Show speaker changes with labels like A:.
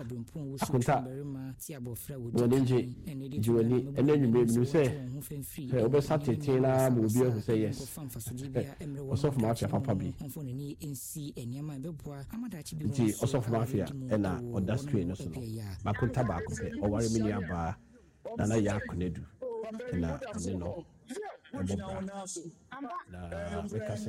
A: akunta wonenje jiwani enenwume bi say obesa tete na mo bi o say yes osof mafia papa bi ti osof mafia na oda screen no so bakunta ba ko pe o ware mini aba na ya konedu na no na